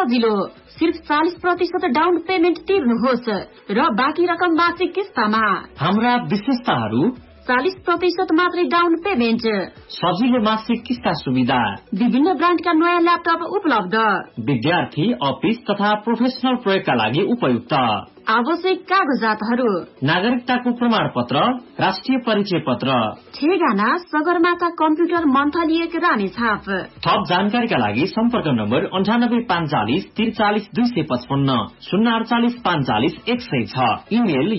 सजिलो, सिर्फ 40% down payment तिर्नुहोस् र बाँकी रकम मासिक किस्तामा। हाम्रा विशेषताहरू: 40% मात्रै डाउन पेमेन्ट, सजिलो मासिक किस्ता सुविधा, विभिन्न ब्रान्डका नयाँ ल्यापटप उपलब्ध, विद्यार्थी, अफिस तथा प्रोफेसनल प्रयोगका लागि उपयुक्त, आवश्यक कागजातहरू: नागरिकताको प्रमाण पत्र, राष्ट्रिय परिचय पत्र, ठेगाना सगरमाथा कम्प्युटर मन्थली 1 रामेछाप। थप जानकारीका लागि सम्पर्क नम्बर 9845 43 255 048 45 106, इमेल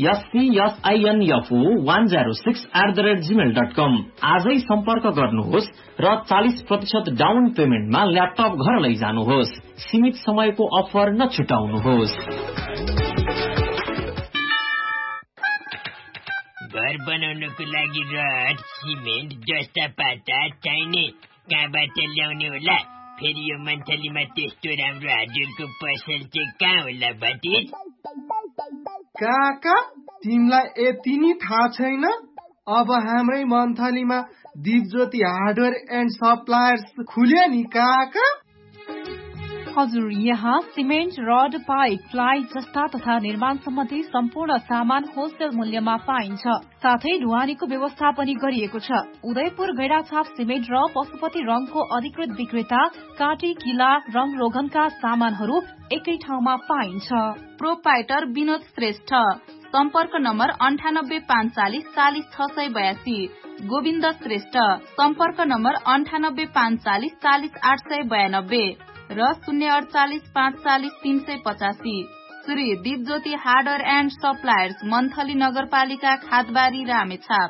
scsinfo106@gmail.com। आजै सम्पर्क गर्नुहोस् र 40% डाउन पेमेन्टमा ल्यापटप घर लैजानुहोस्। सीमित समयको अफर नछुटाउनुहोस्। घर बनाउनको लागि रड, सिमेन्ट, जस्ता पाता चाहिने कहाँबाट ल्याउने होला? फेरि यो मन्थलीमा त्यस्तो राम्रो हार्डवेयरको पसल चाहिँ कहाँ होला भतिज? काका, तिमीलाई यति नि थाहा छैन? अब हाम्रै मन्थलीमा दिपज्योति हार्डवेयर एन्ड सप्लायर्स खुल्यो नि काका। हजुर, यहाँ सिमेन्ट, रड, पाइप, प्लाई जस्ता तथा निर्माण सम्बन्धी सम्पूर्ण सामान होलसेल मूल्यमा पाइन्छ। साथै ढुवानीको व्यवस्था पनि गरिएको छ। उदयपुर गैडाछाप सिमेन्ट र पशुपति रङको अधिकृत विक्रेता काटी किला रङ रोगनका सामानहरू एकै ठाउँमा पाइन्छ। प्रोपाइटर विनोद श्रेष्ठ, सम्पर्क नम्बर 9845 40 682। गोविन्द श्रेष्ठ, सम्पर्क नम्बर 9845 40 892 र 048 540 385। Shri Dipjyoti hardware and suppliers, monthly नगरपालिका, खादबारी, रामेछाप।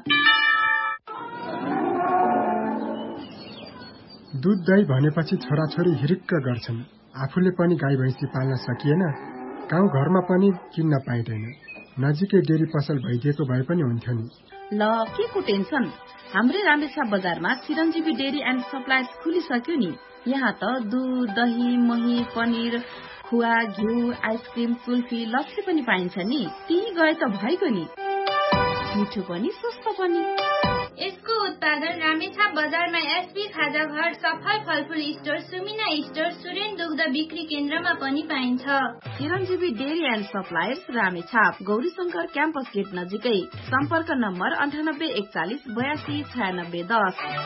दूध दही भनेपछि छोराछोरी हिरिक्क गर्छन्। आफूले पनि गाई भैँसी पाल्न सकिएन, गाउँ घरमा पनि किन्न पाइँदैन। नजिकै डेरी पसल भइदिएको भए पनि हुन्थ्यो नि। ल, के को टेन्सन? हाम्रै रामेछाप बजारमा चिरञ्जीवी डेरी एन्ड सप्लायर्स खुलिसक्यो नि। यहाँ त दूध, दही, मही, पनिर, खुवा, घिउ, आइसक्रिम, कुल्फी, लस्सी पनि पाइन्छ नि। त्यही गए त भइगयो नि। मिठो पनि सस्तो पनि। यसको उत्पादन रामेछाप बजारमा एसपी खाजा घर, सफल फलफुल स्टोर, सुमिना स्टोर, सुरेन दुग्ध बिक्री केन्द्रमा पनि पाइन्छ। चिरञ्जीवी dairy and suppliers, Ramechhap, Gaurishankar campus get नजिकै। सम्पर्क नम्बर 98 41 82 96 10।